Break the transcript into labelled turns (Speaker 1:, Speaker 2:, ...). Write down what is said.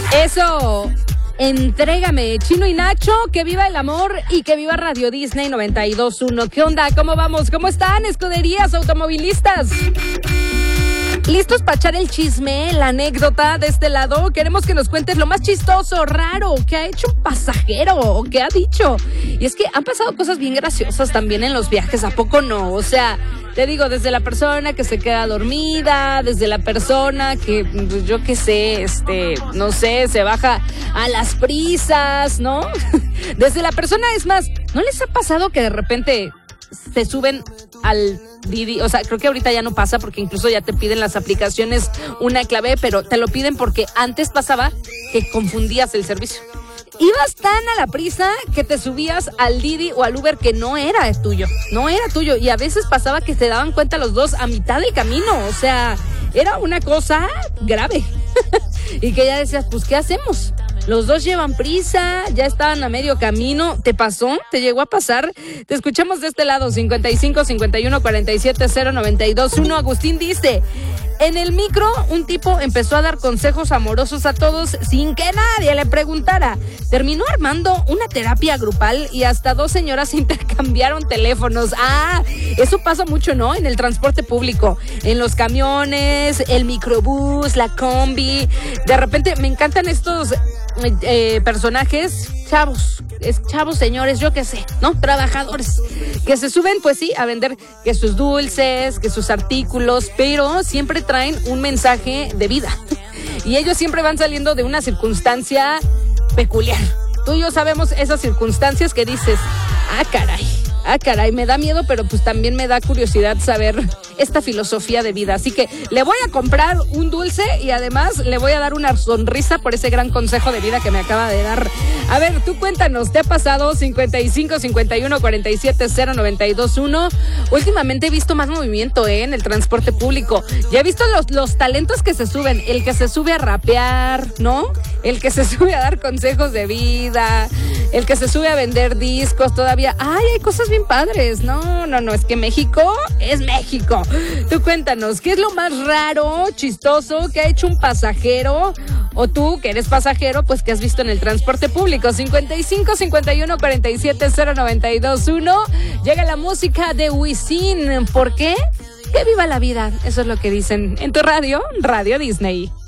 Speaker 1: Eso, entrégame, Chino y Nacho, que viva el amor y que viva Radio Disney 92.1. ¿Qué onda? ¿Cómo vamos? ¿Cómo están, escuderías automovilistas? ¿Listos para echar el chisme, la anécdota de este lado? Queremos que nos cuentes lo más chistoso, raro, que ha hecho un pasajero o que ha dicho. Y es que han pasado cosas bien graciosas también en los viajes, ¿a poco no? O sea, te digo, desde la persona que se queda dormida, desde la persona que, pues, yo qué sé, no sé, se baja a las prisas, ¿no? Desde la persona, es más, ¿no les ha pasado que de repente se suben al Didi? O sea, creo que ahorita ya no pasa porque incluso ya te piden las aplicaciones una clave, pero te lo piden porque antes pasaba que confundías el servicio. Ibas tan a la prisa que te subías al Didi o al Uber que no era tuyo, y a veces pasaba que se daban cuenta los dos a mitad del camino, o sea, era una cosa grave. Y que ya decías, pues, ¿qué hacemos? Los dos llevan prisa, ya estaban a medio camino. ¿Te pasó? ¿Te llegó a pasar? Te escuchamos de este lado, 55 51 47 092 1. Agustín dice: en el micro, un tipo empezó a dar consejos amorosos a todos sin que nadie le preguntara. Terminó armando una terapia grupal y hasta 2 señoras intercambiaron teléfonos. Ah, eso pasa mucho, ¿no? En el transporte público, en los camiones, el microbús, la combi. De repente me encantan estos personajes, chavos, señores, yo qué sé, ¿no? Trabajadores que se suben, pues sí, a vender que sus dulces, que sus artículos, pero siempre traen un mensaje de vida. Y ellos siempre van saliendo de una circunstancia peculiar. Tú y yo sabemos esas circunstancias que dices, ah, caray, me da miedo, pero pues también me da curiosidad saber esta filosofía de vida. Así que le voy a comprar un dulce y además le voy a dar una sonrisa por ese gran consejo de vida que me acaba de dar. A ver, tú cuéntanos, ¿te ha pasado? 55 51 47 092 1. Últimamente he visto más movimiento en el transporte público. Ya he visto los talentos que se suben. El que se sube a rapear, ¿no? El que se sube a dar consejos de vida. El que se sube a vender discos todavía. Ay, hay cosas bien padres. No, es que México es México. Tú cuéntanos, ¿qué es lo más raro, chistoso que ha hecho un pasajero? O tú, que eres pasajero, pues, ¿qué has visto en el transporte público? 55 51 47 092 1. Llega la música de Wisin. ¿Por qué? Que viva la vida. Eso es lo que dicen en tu radio, Radio Disney.